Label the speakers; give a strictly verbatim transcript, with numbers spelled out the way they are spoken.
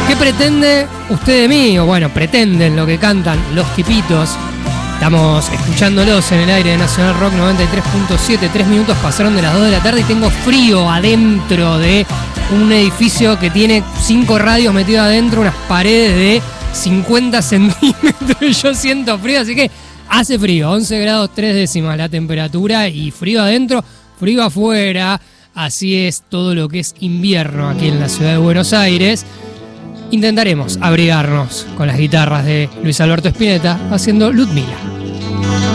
Speaker 1: ¿Qué pretende usted de mí? O bueno, pretenden lo que cantan los tipitos. Estamos escuchándolos en el aire de Nacional Rock noventa y tres punto siete. Tres minutos pasaron de las dos de la tarde y tengo frío adentro de un edificio que tiene cinco radios metidos adentro, unas paredes de cincuenta centímetros. Y yo siento frío, así que hace frío. once grados tres décimas la temperatura y frío adentro, frío afuera. Así es todo lo que es invierno aquí en la ciudad de Buenos Aires. Intentaremos abrigarnos con las guitarras de Luis Alberto Spinetta haciendo Ludmila.